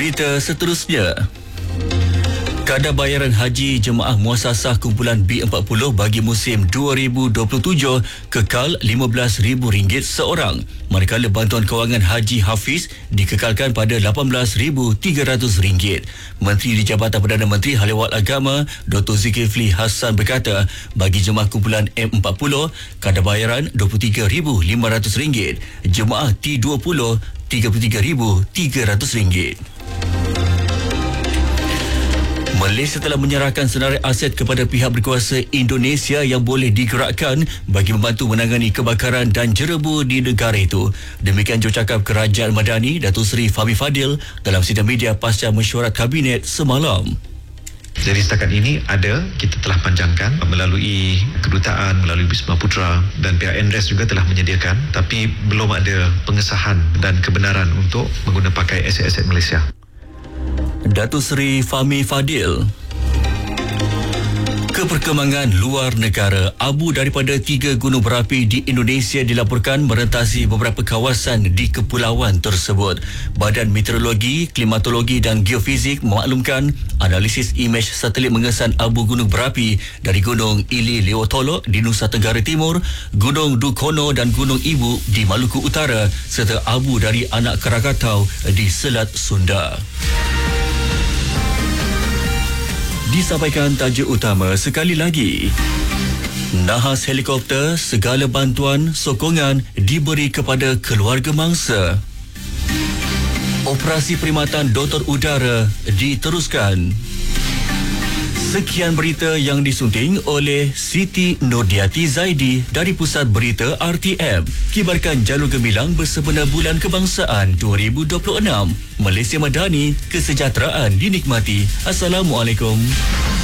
Berita seterusnya. Kadar bayaran haji Jemaah Muasasah Kumpulan B40 bagi musim 2027 kekal RM15,000 seorang, manakala bantuan kewangan Haji Hafiz dikekalkan pada RM18,300. Menteri di Jabatan Perdana Menteri Hal Ehwal Agama Dr. Zulkifli Hassan berkata, bagi jemaah kumpulan M40 kadar bayaran RM23,500, jemaah T20 RM33,300. Malaysia telah menyerahkan senarai aset kepada pihak berkuasa Indonesia yang boleh digerakkan bagi membantu menangani kebakaran dan jerebu di negara itu. Demikian jurucakap Kerajaan Madani Datuk Seri Fahmi Fadil dalam sidang media pasca mesyuarat Kabinet semalam. Jadi setakat ini kita telah panjangkan melalui kedutaan, melalui Wisma Putra dan pihak NRES juga telah menyediakan, tapi belum ada pengesahan dan kebenaran untuk mengguna pakai aset-aset Malaysia. Datuk Seri Fahmi Fadil. Keperkembangan luar negara, abu daripada 3 gunung berapi di Indonesia dilaporkan merentasi beberapa kawasan di kepulauan tersebut. Badan Meteorologi, Klimatologi dan Geofizik memaklumkan analisis imej satelit mengesan abu gunung berapi dari Gunung Ili Leotolo di Nusa Tenggara Timur, Gunung Dukono dan Gunung Ibu di Maluku Utara serta abu dari Anak Krakatau di Selat Sunda. Disampaikan tajuk utama sekali lagi. Nahas helikopter, segala bantuan, sokongan diberi kepada keluarga mangsa. Operasi perkhidmatan doktor udara diteruskan. Sekian berita yang disunting oleh Siti Nordiati Zaidi dari Pusat Berita RTM. Kibarkan jalur gemilang bersempena Bulan Kebangsaan 2026. Malaysia Madani, kesejahteraan dinikmati. Assalamualaikum.